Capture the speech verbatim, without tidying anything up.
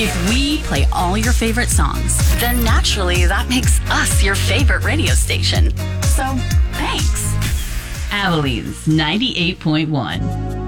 If we play all your favorite songs, then naturally that makes us your favorite radio station. So, thanks. Abilene ninety-eight point one.